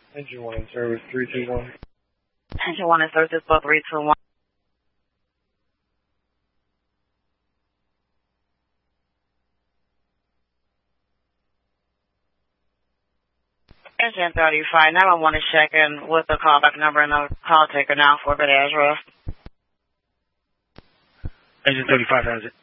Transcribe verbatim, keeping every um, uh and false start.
Engine one in service, three two one. Engine one in service, both three two one. Engine thirty-five, now I want to check in with the callback number and the call taker now for a good address. Engine thirty-five has it.